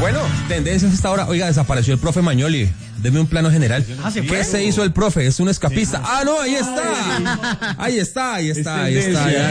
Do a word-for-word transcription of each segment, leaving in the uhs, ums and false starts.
Bueno, tendencias a esta hora. Oiga, desapareció el profe Mañoli. Deme un plano general. Ah, ¿se ¿Qué fue? se hizo el profe? Es un escapista. Ah, no, ahí está. Ahí está, ahí está, ahí está. Ahí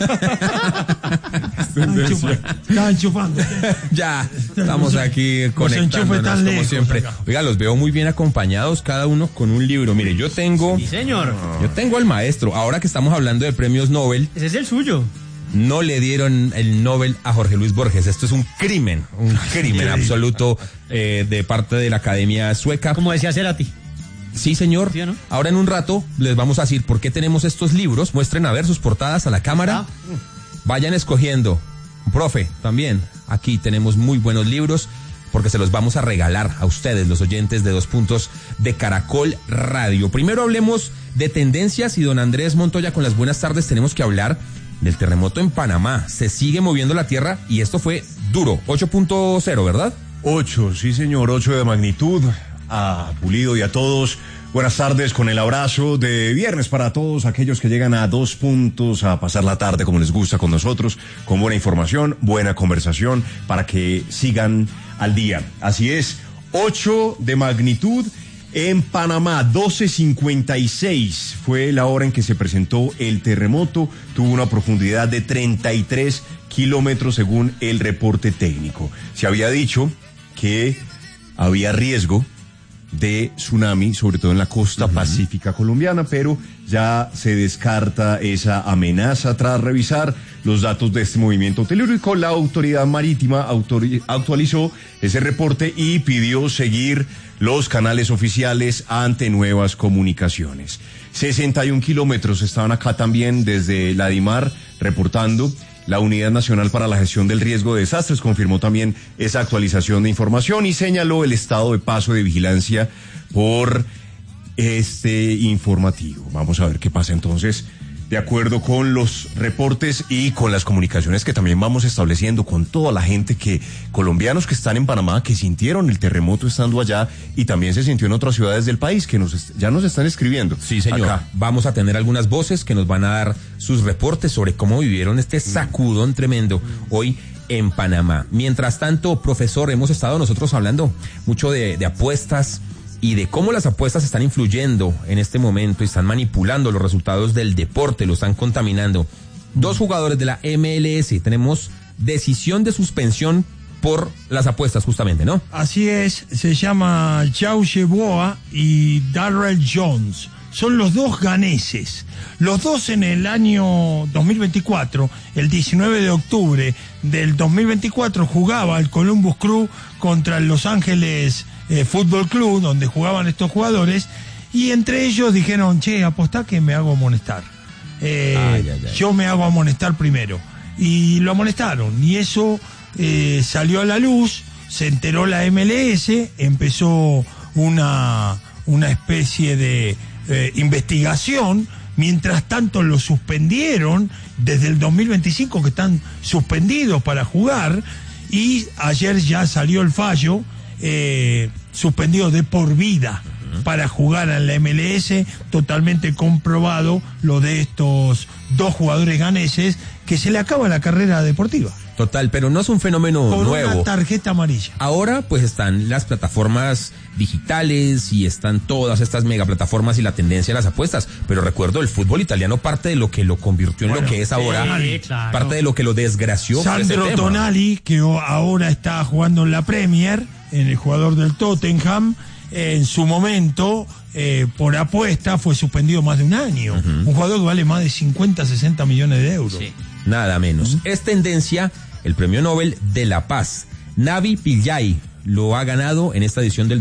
está. Estaba enchufando. Ya, estamos aquí conectándonos como lejos, siempre. acá. Oiga, los veo muy bien acompañados, cada uno con un libro. Mire, yo tengo, Sí, señor. yo tengo al maestro. Ahora que estamos hablando de premios Nobel, Ese es el suyo. no le dieron el Nobel a Jorge Luis Borges. Esto es un crimen, un crimen absoluto eh, de parte de la Academia Sueca. Como decía Cerati. Sí, señor. ¿Sí o no? Ahora en un rato les vamos a decir por qué tenemos estos libros. Muestren a ver sus portadas a la cámara. Ah. Vayan escogiendo. Profe, también aquí tenemos muy buenos libros porque se los vamos a regalar a ustedes, los oyentes de Dos Puntos de Caracol Radio. Primero hablemos de tendencias y don Andrés Montoya, con las buenas tardes, tenemos que hablar del terremoto en Panamá. Se sigue moviendo la tierra y esto fue duro, ocho punto cero, ¿verdad? Ocho, sí señor, ocho de magnitud. A Pulido y a todos, buenas tardes con el abrazo de viernes para todos aquellos que llegan a Dos Puntos a pasar la tarde como les gusta con nosotros, con buena información, buena conversación, para que sigan al día. Así es, ocho de magnitud en Panamá, doce cincuenta y seis fue la hora en que se presentó el terremoto, tuvo una profundidad de treinta y tres kilómetros según el reporte técnico. Se había dicho que había riesgo de tsunami, sobre todo en la costa uh-huh. pacífica colombiana, pero ya se descarta esa amenaza tras revisar los datos de este movimiento telúrico. La autoridad marítima autori- actualizó ese reporte y pidió seguir los canales oficiales ante nuevas comunicaciones. sesenta y un kilómetros estaban acá también desde la DIMAR reportando. La Unidad Nacional para la Gestión del Riesgo de Desastres confirmó también esa actualización de información y señaló el estado de paso de vigilancia por este informativo. Vamos a ver qué pasa entonces, de acuerdo con los reportes y con las comunicaciones que también vamos estableciendo con toda la gente que, colombianos que están en Panamá, que sintieron el terremoto estando allá y también se sintió en otras ciudades del país, que nos ya nos están escribiendo. Sí, señor. Acá. Vamos a tener algunas voces que nos van a dar sus reportes sobre cómo vivieron este sacudón tremendo hoy en Panamá. Mientras tanto, profesor, hemos estado nosotros hablando mucho de, de apuestas y de cómo las apuestas están influyendo en este momento y están manipulando los resultados del deporte, lo están contaminando. Dos jugadores de la M L S, tenemos decisión de suspensión por las apuestas justamente, ¿no? Así es, se llama João Yeboah y Darrell Jones. Son los dos ganeses. Los dos en el año dos mil veinticuatro, el diecinueve de octubre del dos mil veinticuatro, jugaba el Columbus Crew contra el Los Ángeles eh, Fútbol Club, donde jugaban estos jugadores, y entre ellos dijeron, che, apostá que me hago amonestar. Eh, ay, ay, ay. Yo me hago amonestar primero. Y lo amonestaron, y eso eh, salió a la luz, se enteró la M L S, empezó una, una especie de eh, investigación. Mientras tanto lo suspendieron desde el dos mil veinticinco, que están suspendidos para jugar, y ayer ya salió el fallo, eh, suspendido de por vida uh-huh. para jugar en la M L S, totalmente comprobado lo de estos dos jugadores ganeses, que se le acaba la carrera deportiva. Total, pero no es un fenómeno Con nuevo. Una tarjeta amarilla. Ahora pues están las plataformas digitales y están todas estas megaplataformas y la tendencia de las apuestas, pero recuerdo el fútbol italiano, parte de lo que lo convirtió en bueno, lo que es ahora, sí, claro. parte de lo que lo desgració. Sandro Tonali, que ahora está jugando en la Premier, en el jugador del Tottenham, en su momento, eh, por apuesta, fue suspendido más de un año. Uh-huh. Un jugador que vale más de cincuenta, sesenta millones de euros. Sí. Nada menos. Uh-huh. Es tendencia el Premio Nobel de la Paz. Navi Pillay lo ha ganado en esta edición del